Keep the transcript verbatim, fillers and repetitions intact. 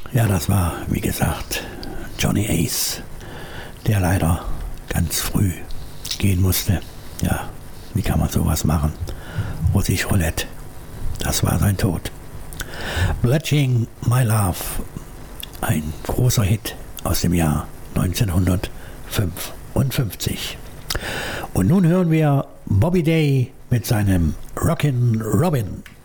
Ja, das war, wie gesagt, Johnny Ace, der leider ganz früh gehen musste. Ja, wie kann man sowas machen? Russisch Roulette, das war sein Tod. Pledging My Love, ein großer Hit aus dem Jahr neunzehnhundertfünfundfünfzig. Und nun hören wir Bobby Day mit seinem Rockin' Robin.